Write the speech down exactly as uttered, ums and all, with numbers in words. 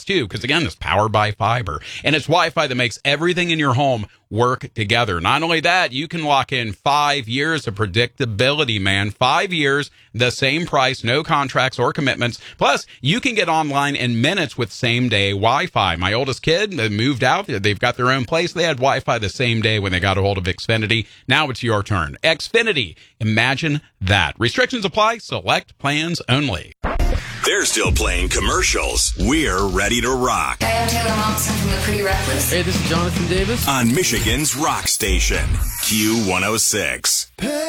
too, because again, it's powered by fiber, and it's Wi-Fi that makes everything in your home work together. Not only that, you can lock in five years of predictability, man. Five years, the same price, no contracts or commitments. Plus, you can get online in minutes with same-day Wi-Fi. My oldest kid they moved out. They've got their own place. They had Wi-Fi the same day when they got a hold of Xfinity. Now it's your turn. Xfinity. Imagine that. Restrictions apply. Select plans only. They're still playing commercials. We're ready to rock. Hi, I'm Taylor Momsen from the Pretty Reckless. Hey, this is Jonathan Davis. On Michigan's rock station, Q one oh six.